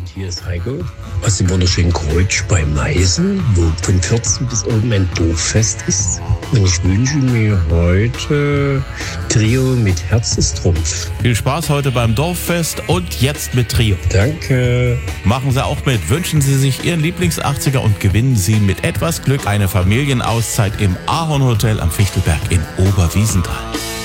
Hier ist Heiko aus dem wunderschönen Kreutsch bei Meißen, wo von 14 bis oben ein Dorffest ist. Und ich wünsche mir heute Trio mit Herz ist Trumpf. Viel Spaß heute beim Dorffest und jetzt mit Trio. Danke. Machen Sie auch mit. Wünschen Sie sich Ihren Lieblings-80er und gewinnen Sie mit etwas Glück eine Familienauszeit im Ahornhotel am Fichtelberg in Oberwiesenthal.